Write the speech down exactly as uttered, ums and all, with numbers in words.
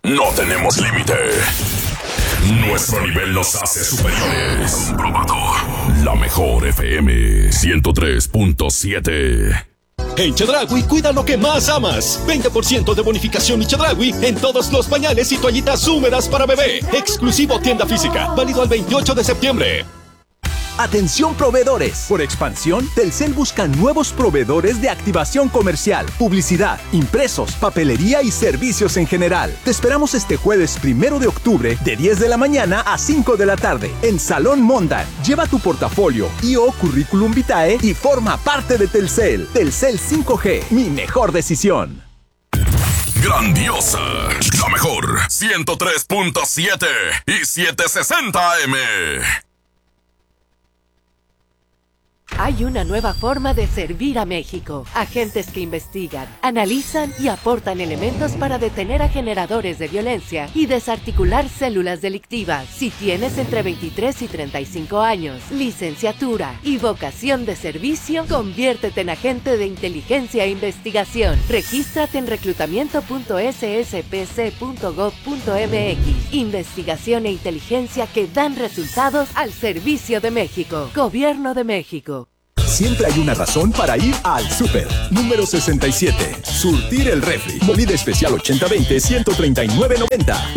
no tenemos límite. Nuestro nivel nos hace superiores. Comprobado. La mejor F M ciento tres punto siete. En Chedraui, cuida lo que más amas. veinte por ciento de bonificación y Chedraui en todos los pañales y toallitas húmedas para bebé. Exclusivo tienda física. Válido al veintiocho de septiembre. Atención proveedores. Por expansión, Telcel busca nuevos proveedores de activación comercial, publicidad, impresos, papelería y servicios en general. Te esperamos este jueves primero de octubre de diez de la mañana a cinco de la tarde en Salón Mondan. Lleva tu portafolio y o currículum vitae y forma parte de Telcel. Telcel cinco G, mi mejor decisión. Grandiosa, la mejor ciento tres punto siete y setecientos sesenta A M. Hay una nueva forma de servir a México. Agentes que investigan, analizan y aportan elementos para detener a generadores de violencia y desarticular células delictivas. Si tienes entre veintitrés y treinta y cinco años, licenciatura y vocación de servicio, conviértete en agente de inteligencia e investigación. Regístrate en reclutamiento punto s s p c punto gov punto m x. Investigación e inteligencia que dan resultados al servicio de México. Gobierno de México. Siempre hay una razón para ir al súper. Número sesenta y siete. Surtir el refri. Molida especial ochenta veinte, ciento treinta y nueve noventa.